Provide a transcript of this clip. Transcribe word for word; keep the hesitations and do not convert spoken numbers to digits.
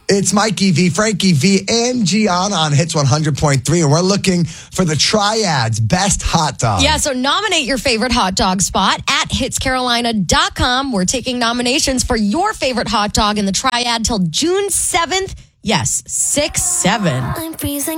It's Mikey V, Frankie V, and Gianna on Hits one hundred point three, and we're looking for the Triad's best hot dog. Yeah, so nominate your favorite hot dog spot at hits carolina dot com. We're taking nominations for your favorite hot dog in the Triad till June seventh. Yes, six seven. I'm freezing.